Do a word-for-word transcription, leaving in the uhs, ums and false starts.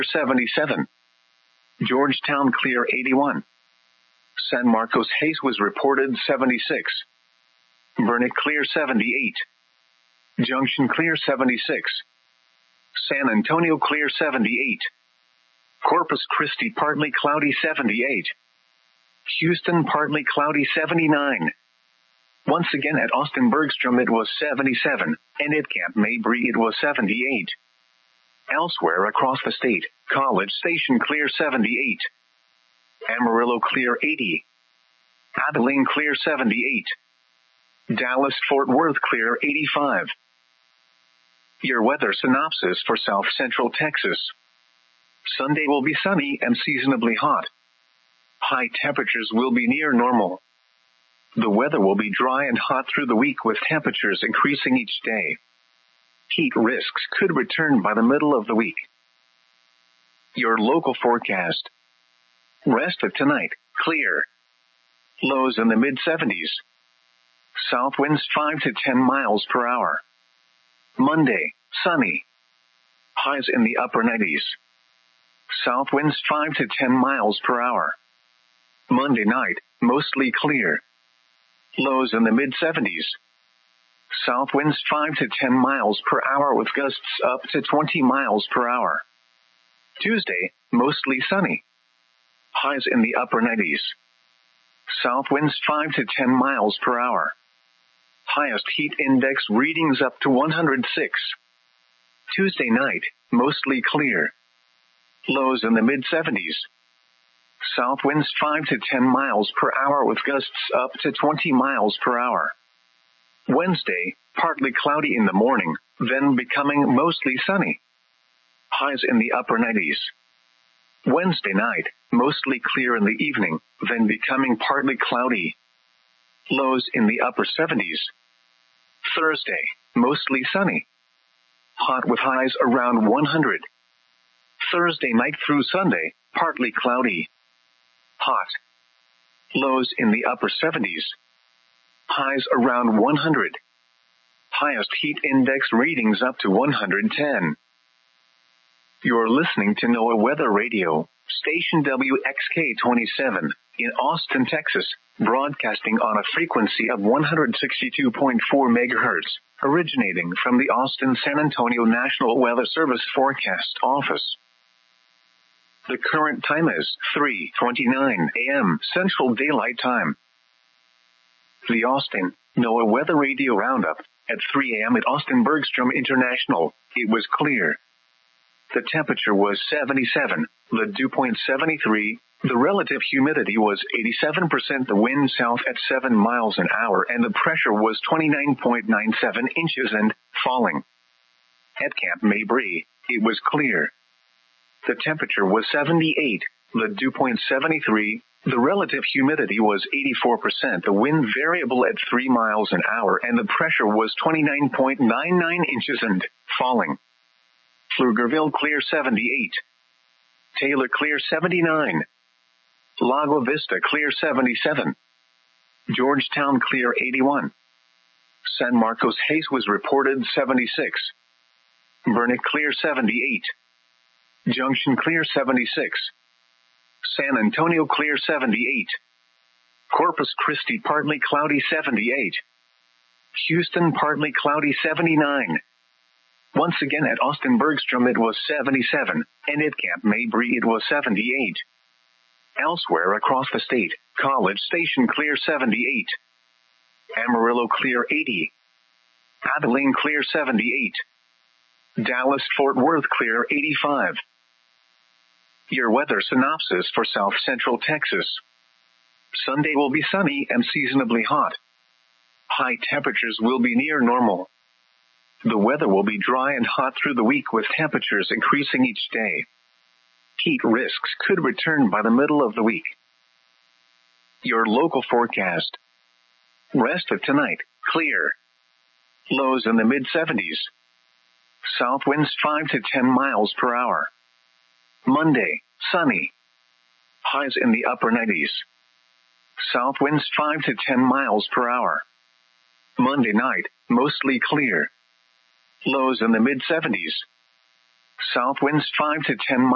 seventy-seven. Georgetown clear eighty-one. San Marcos haze was reported seventy-six. Burnet clear seventy-eight. Junction clear seventy-six. San Antonio clear seventy-eight. Corpus Christi partly cloudy seventy-eight. Houston partly cloudy seventy-nine. Once again at Austin Bergstrom it was seventy-seven, and at Camp Mabry it was seventy-eight. Elsewhere across the state, College Station clear seventy-eight. Amarillo clear eighty. Abilene clear seventy-eight. Dallas-Fort Worth clear eighty-five. Your weather synopsis for South Central Texas. Sunday will be sunny and seasonably hot. High temperatures will be near normal. The weather will be dry and hot through the week with temperatures increasing each day. Heat risks could return by the middle of the week. Your local forecast. Rest of tonight, clear. Lows in the mid seventies. South winds five to ten miles per hour. Monday, sunny. Highs in the upper nineties. South winds five to ten miles per hour. Monday night, mostly clear. Lows in the mid seventies. South winds five to ten miles per hour with gusts up to twenty miles per hour. Tuesday, mostly sunny. Highs in the upper nineties. South winds five to ten miles per hour. Highest heat index readings up to one hundred six. Tuesday night, mostly clear. Lows in the mid seventies. South winds five to ten miles per hour with gusts up to twenty miles per hour. Wednesday, partly cloudy in the morning, then becoming mostly sunny. Highs in the upper nineties. Wednesday night, mostly clear in the evening, then becoming partly cloudy. Lows in the upper seventies. Thursday, mostly sunny. Hot with highs around one hundred. Thursday night through Sunday, partly cloudy. Hot. Lows in the upper seventies. Highs around one hundred. Highest heat index readings up to one hundred ten. You're listening to NOAA Weather Radio, station W X K twenty-seven, in Austin, Texas, broadcasting on a frequency of one hundred sixty-two point four megahertz, originating from the Austin-San Antonio National Weather Service Forecast Office. The current time is three twenty-nine a.m. Central Daylight Time. The Austin NOAA Weather Radio Roundup. At three a.m. at Austin Bergstrom International, it was clear. The temperature was seventy-seven, the dew point seventy-three, the relative humidity was eighty-seven percent, the wind south at seven miles an hour, and the pressure was twenty-nine point nine seven inches and falling. At Camp Mabry, it was clear. The temperature was seventy-eight, the dew point seventy-three, the relative humidity was eighty-four percent, the wind variable at three miles an hour, and the pressure was twenty-nine point nine nine inches and falling. Pflugerville clear seventy-eight. Taylor clear seventy-nine. Lago Vista clear seventy-seven. Georgetown clear eighty-one. San Marcos haze was reported seventy-six. Burnet clear seventy-eight. Junction clear seventy-six. San Antonio clear seventy-eight. Corpus Christi partly cloudy seventy-eight. Houston partly cloudy seventy-nine. Once again at Austin Bergstrom it was seventy-seven, and at Camp Mabry it was seventy-eight. Elsewhere across the state, College Station clear seventy-eight. Amarillo clear eighty. Abilene clear seventy-eight. Dallas-Fort Worth clear eighty-five. Your weather synopsis for South Central Texas. Sunday will be sunny and seasonably hot. High temperatures will be near normal. The weather will be dry and hot through the week with temperatures increasing each day. Heat risks could return by the middle of the week. Your local forecast. Rest of tonight, clear. Lows in the mid seventies. South winds five to ten miles per hour. Monday, sunny. Highs in the upper nineties. South winds five to ten miles per hour. Monday night, mostly clear. Lows in the mid seventies. South winds five to ten miles